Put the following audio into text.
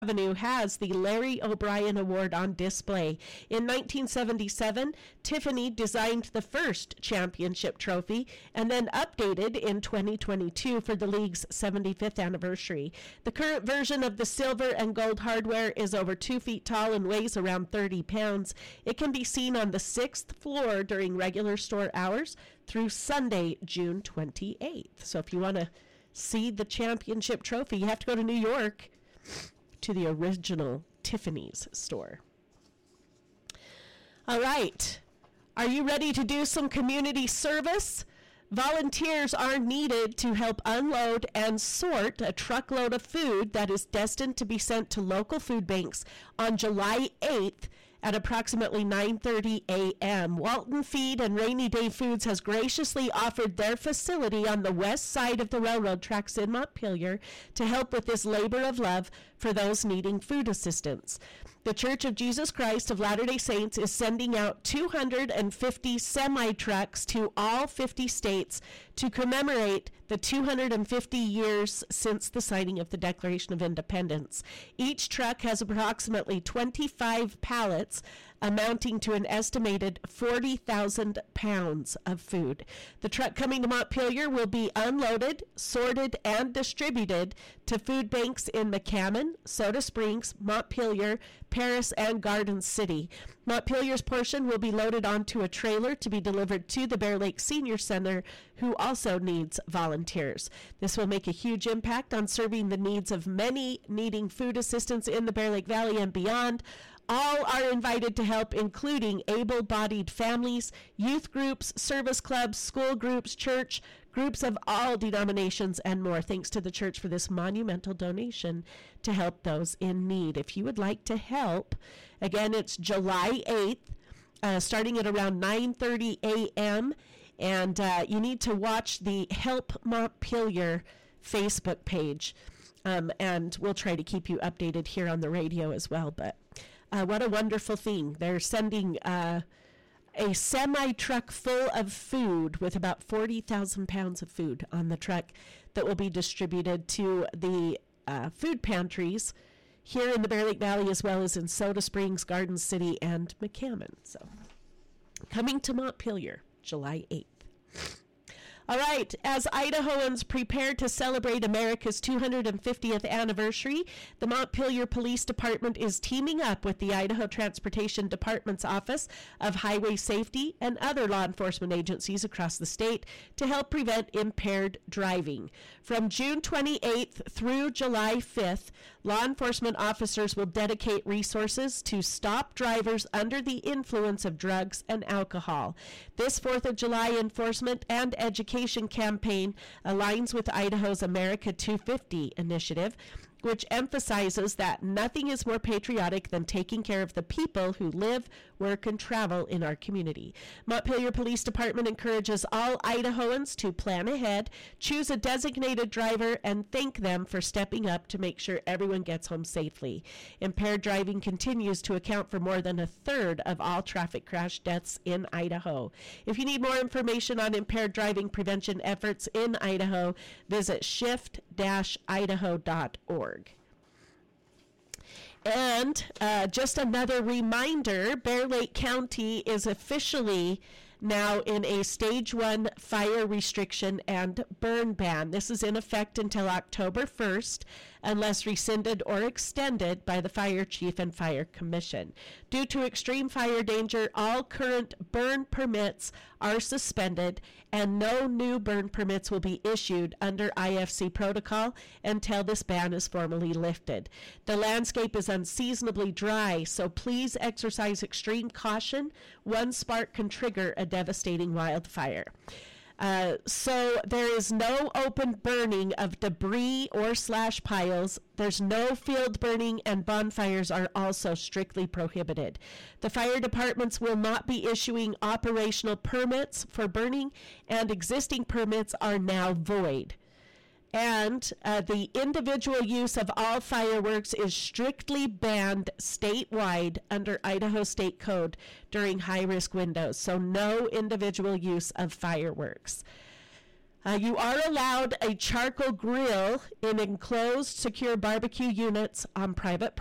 Avenue has the Larry O'Brien Award on display. In 1977, Tiffany designed the first championship trophy and then updated in 2022 for the league's 75th anniversary. The current version of the silver and gold hardware is over 2 feet tall and weighs around 30 pounds. It can be seen on the 6th floor during regular store hours through Sunday, June 28th. So if you want to see the championship trophy, you have to go to New York to the original Tiffany's store. All right. Are you ready to do some community service? Volunteers are needed to help unload and sort a truckload of food that is destined to be sent to local food banks on July 8th at approximately 9:30 a.m. Walton Feed and Rainy Day Foods has graciously offered their facility on the west side of the railroad tracks in Montpelier to help with this labor of love for those needing food assistance. The Church of Jesus Christ of Latter-day Saints is sending out 250 semi-trucks to all 50 states to commemorate the 250 years since the signing of the Declaration of Independence. Each truck has approximately 25 pallets, amounting to an estimated 40,000 pounds of food. The truck coming to Montpelier will be unloaded, sorted, and distributed to food banks in McCammon, Soda Springs, Montpelier, Paris, and Garden City. Montpelier's portion will be loaded onto a trailer to be delivered to the Bear Lake Senior Center, who also needs volunteers. This will make a huge impact on serving the needs of many needing food assistance in the Bear Lake Valley and beyond. All are invited to help, including able-bodied families, youth groups, service clubs, school groups, church, groups of all denominations, and more. Thanks to the church for this monumental donation to help those in need. If you would like to help, again, it's July 8th, starting at around 9:30 a.m., and you need to watch the Help Montpelier Facebook page, and we'll try to keep you updated here on the radio as well, but what a wonderful thing. They're sending a semi-truck full of food with about 40,000 pounds of food on the truck that will be distributed to the food pantries here in the Bear Lake Valley, as well as in Soda Springs, Garden City, and McCammon. So, coming to Montpelier, July 8th. All right, as Idahoans prepare to celebrate America's 250th anniversary, the Montpelier Police Department is teaming up with the Idaho Transportation Department's Office of Highway Safety and other law enforcement agencies across the state to help prevent impaired driving. From June 28th through July 5th, law enforcement officers will dedicate resources to stop drivers under the influence of drugs and alcohol. This 4th of July enforcement and education campaign aligns with Idaho's America 250 initiative, which emphasizes that nothing is more patriotic than taking care of the people who live, work, and travel in our community. Montpelier Police Department encourages all Idahoans to plan ahead, choose a designated driver, and thank them for stepping up to make sure everyone gets home safely. Impaired driving continues to account for more than a third of all traffic crash deaths in Idaho. If you need more information on impaired driving prevention efforts in Idaho, visit shift-idaho.org. And just another reminder, Bear Lake County is officially now in a stage 1 fire restriction and burn ban. This is in effect until October 1st, unless rescinded or extended by the fire chief and fire commission. Due to extreme fire danger, all current burn permits are suspended, and no new burn permits will be issued under IFC protocol until this ban is formally lifted. The landscape is unseasonably dry, so please exercise extreme caution. One spark can trigger a devastating wildfire. So there is no open burning of debris or slash piles. There's no field burning, and bonfires are also strictly prohibited. The fire departments will not be issuing operational permits for burning, and existing permits are now void. And the individual use of all fireworks is strictly banned statewide under Idaho State Code during high-risk windows, so no individual use of fireworks. You are allowed a charcoal grill in enclosed secure barbecue units on private